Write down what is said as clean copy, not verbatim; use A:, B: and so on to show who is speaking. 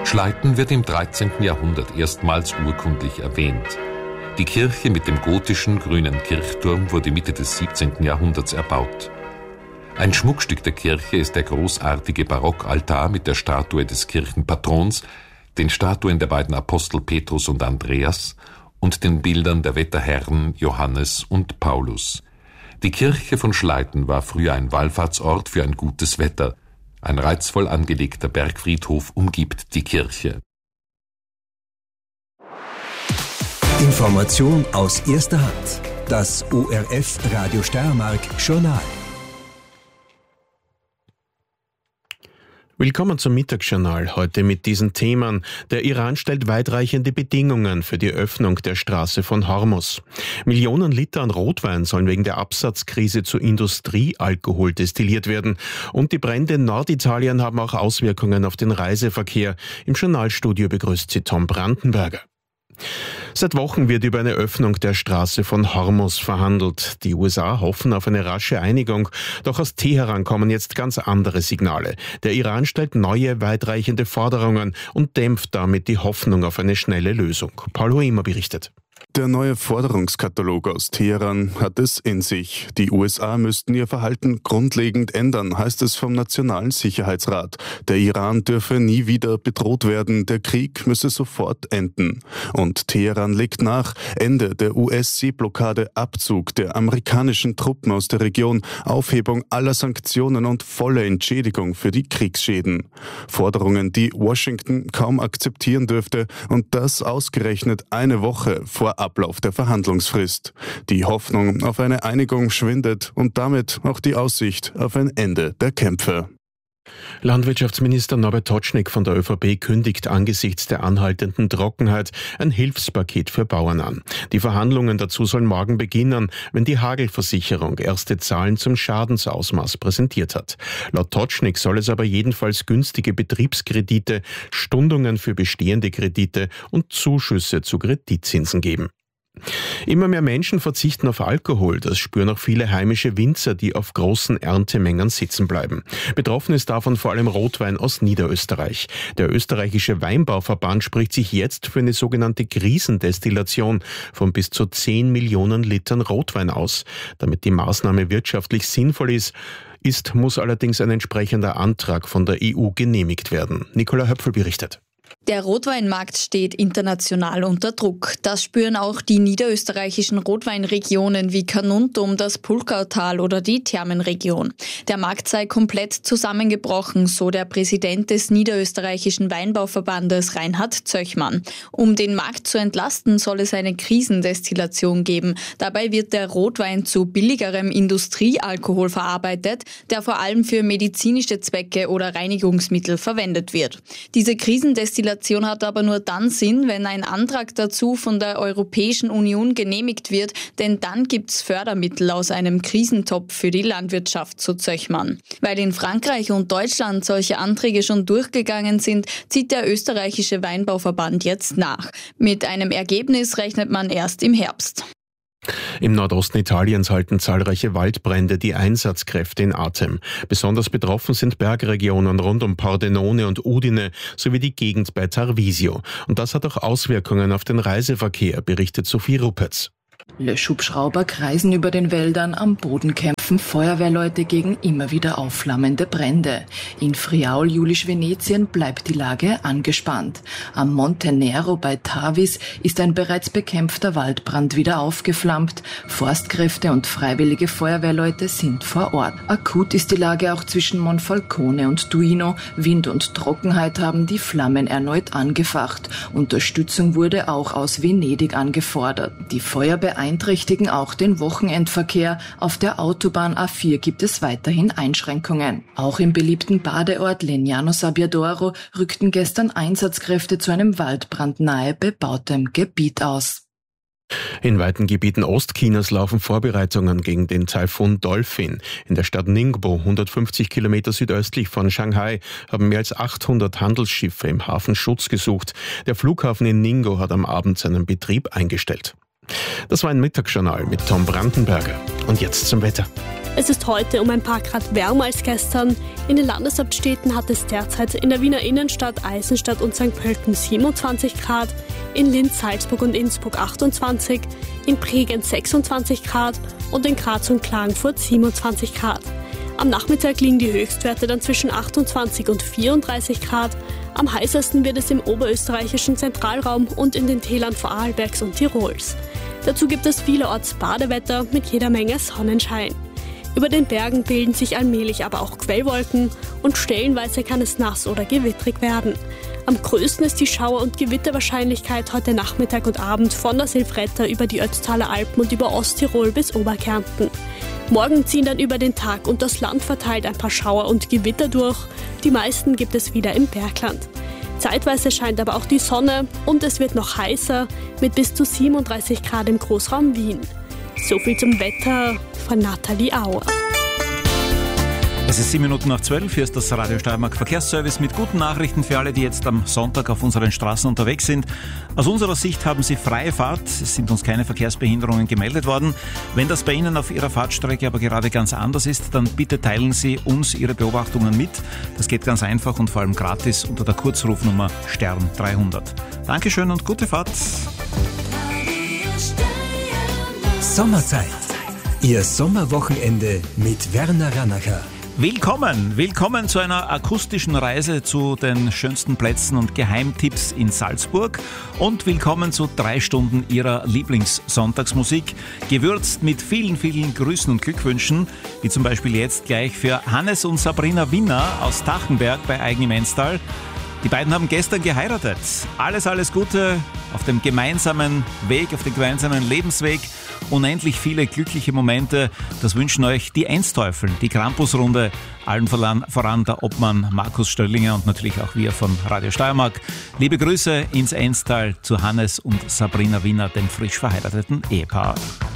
A: Schleiten wird im 13. Jahrhundert erstmals urkundlich erwähnt. Die Kirche mit dem gotischen grünen Kirchturm wurde Mitte des 17. Jahrhunderts erbaut. Ein Schmuckstück der Kirche ist der großartige Barockaltar mit der Statue des Kirchenpatrons, den Statuen der beiden Apostel Petrus und Andreas und den Bildern der Wetterherren Johannes und Paulus. Die Kirche von Schleiten war früher ein Wallfahrtsort für ein gutes Wetter. Ein reizvoll angelegter Bergfriedhof umgibt die Kirche.
B: Information aus erster Hand. Das ORF Radio Steiermark Journal.
C: Willkommen zum Mittagsjournal, heute mit diesen Themen. Der Iran stellt weitreichende Bedingungen für die Öffnung der Straße von Hormuz. Millionen Liter an Rotwein sollen wegen der Absatzkrise zu Industriealkohol destilliert werden. Und die Brände in Norditalien haben auch Auswirkungen auf den Reiseverkehr. Im Journalstudio begrüßt sie Tom Brandenberger. Seit Wochen wird über eine Öffnung der Straße von Hormuz verhandelt. Die USA hoffen auf eine rasche Einigung, doch aus Teheran kommen jetzt ganz andere Signale. Der Iran stellt neue, weitreichende Forderungen und dämpft damit die Hoffnung auf eine schnelle Lösung. Paul Hoemer berichtet.
D: Der neue Forderungskatalog aus Teheran hat es in sich. Die USA müssten ihr Verhalten grundlegend ändern, heißt es vom Nationalen Sicherheitsrat. Der Iran dürfe nie wieder bedroht werden, der Krieg müsse sofort enden. Und Teheran legt nach: Ende der US-Seeblockade, Abzug der amerikanischen Truppen aus der Region, Aufhebung aller Sanktionen und volle Entschädigung für die Kriegsschäden. Forderungen, die Washington kaum akzeptieren dürfte, und das ausgerechnet eine Woche vor Ablauf der Verhandlungsfrist. Die Hoffnung auf eine Einigung schwindet und damit auch die Aussicht auf ein Ende der Kämpfe.
C: Landwirtschaftsminister Norbert Totschnig von der ÖVP kündigt angesichts der anhaltenden Trockenheit ein Hilfspaket für Bauern an. Die Verhandlungen dazu sollen morgen beginnen, wenn die Hagelversicherung erste Zahlen zum Schadensausmaß präsentiert hat. Laut Totschnig soll es aber jedenfalls günstige Betriebskredite, Stundungen für bestehende Kredite und Zuschüsse zu Kreditzinsen geben. Immer mehr Menschen verzichten auf Alkohol. Das spüren auch viele heimische Winzer, die auf großen Erntemengen sitzen bleiben. Betroffen ist davon vor allem Rotwein aus Niederösterreich. Der österreichische Weinbauverband spricht sich jetzt für eine sogenannte Krisendestillation von bis zu 10 Millionen Litern Rotwein aus. Damit die Maßnahme wirtschaftlich sinnvoll ist, muss allerdings ein entsprechender Antrag von der EU genehmigt werden. Nicola Höpfel berichtet.
E: Der Rotweinmarkt steht international unter Druck. Das spüren auch die niederösterreichischen Rotweinregionen wie Carnuntum, das Pulkautal oder die Thermenregion. Der Markt sei komplett zusammengebrochen, so der Präsident des niederösterreichischen Weinbauverbandes Reinhard Zöchmann. Um den Markt zu entlasten, soll es eine Krisendestillation geben. Dabei wird der Rotwein zu billigerem Industriealkohol verarbeitet, der vor allem für medizinische Zwecke oder Reinigungsmittel verwendet wird. Diese Krisendestillation hat aber nur dann Sinn, wenn ein Antrag dazu von der Europäischen Union genehmigt wird, denn dann gibt's Fördermittel aus einem Krisentopf für die Landwirtschaft, so Zöchmann. Weil in Frankreich und Deutschland solche Anträge schon durchgegangen sind, zieht der österreichische Weinbauverband jetzt nach. Mit einem Ergebnis rechnet man erst im Herbst.
C: Im Nordosten Italiens halten zahlreiche Waldbrände die Einsatzkräfte in Atem. Besonders betroffen sind Bergregionen rund um Pordenone und Udine sowie die Gegend bei Tarvisio. Und das hat auch Auswirkungen auf den Reiseverkehr, berichtet Sophie Ruppetz.
F: Löschhubschrauber kreisen über den Wäldern, am Boden kämpfen Feuerwehrleute gegen immer wieder aufflammende Brände. In Friaul, Julisch-Venetien bleibt die Lage angespannt. Am Monte Nero bei Tavis ist ein bereits bekämpfter Waldbrand wieder aufgeflammt. Forstkräfte und freiwillige Feuerwehrleute sind vor Ort. Akut ist die Lage auch zwischen Monfalcone und Duino. Wind und Trockenheit haben die Flammen erneut angefacht. Unterstützung wurde auch aus Venedig angefordert. Die Feuer beeinträchtigen auch den Wochenendverkehr. Auf der Autobahn A4 gibt es weiterhin Einschränkungen. Auch im beliebten Badeort Legnano Sabbiadoro rückten gestern Einsatzkräfte zu einem Waldbrand nahe bebautem Gebiet aus.
C: In weiten Gebieten Ostchinas laufen Vorbereitungen gegen den Taifun Dolphin. In der Stadt Ningbo, 150 Kilometer südöstlich von Shanghai, haben mehr als 800 Handelsschiffe im Hafen Schutz gesucht. Der Flughafen in Ningbo hat am Abend seinen Betrieb eingestellt. Das war ein Mittagsjournal mit Tom Brandenberger. Und jetzt zum Wetter.
G: Es ist heute um ein paar Grad wärmer als gestern. In den Landeshauptstädten hat es derzeit in der Wiener Innenstadt, Eisenstadt und St. Pölten 27 Grad, in Linz, Salzburg und Innsbruck 28, in Bregenz 26 Grad und in Graz und Klagenfurt 27 Grad. Am Nachmittag liegen die Höchstwerte dann zwischen 28 und 34 Grad. Am heißesten wird es im oberösterreichischen Zentralraum und in den Tälern Vorarlbergs und Tirols. Dazu gibt es vielerorts Badewetter mit jeder Menge Sonnenschein. Über den Bergen bilden sich allmählich aber auch Quellwolken und stellenweise kann es nass oder gewittrig werden. Am größten ist die Schauer- und Gewitterwahrscheinlichkeit heute Nachmittag und Abend von der Silvretta über die Ötztaler Alpen und über Osttirol bis Oberkärnten. Morgen ziehen dann über den Tag und das Land verteilt ein paar Schauer und Gewitter durch. Die meisten gibt es wieder im Bergland. Zeitweise scheint aber auch die Sonne und es wird noch heißer mit bis zu 37 Grad im Großraum Wien. So viel zum Wetter von Nathalie Auer.
H: Es ist 7:07. Hier ist das Radio Steiermark Verkehrsservice mit guten Nachrichten für alle, die jetzt am Sonntag auf unseren Straßen unterwegs sind. Aus unserer Sicht haben Sie freie Fahrt. Es sind uns keine Verkehrsbehinderungen gemeldet worden. Wenn das bei Ihnen auf Ihrer Fahrtstrecke aber gerade ganz anders ist, dann bitte teilen Sie uns Ihre Beobachtungen mit. Das geht ganz einfach und vor allem gratis unter der Kurzrufnummer Stern 300. Dankeschön und gute Fahrt.
B: Sommerzeit. Ihr Sommerwochenende mit Werner Ranacher.
H: Willkommen zu einer akustischen Reise zu den schönsten Plätzen und Geheimtipps in Salzburg und willkommen zu 3 Stunden Ihrer Lieblingssonntagsmusik, gewürzt mit vielen, vielen Grüßen und Glückwünschen, wie zum Beispiel jetzt gleich für Hannes und Sabrina Winner aus Tachenberg bei Aigen im Enstal. Die beiden haben gestern geheiratet. Alles Gute auf dem gemeinsamen Weg, auf dem gemeinsamen Lebensweg. Unendlich viele glückliche Momente. Das wünschen euch die Enzteufeln, die Krampusrunde, allen voran der Obmann Markus Stöllinger und natürlich auch wir von Radio Steiermark. Liebe Grüße ins Enstal zu Hannes und Sabrina Winner, dem frisch verheirateten Ehepaar.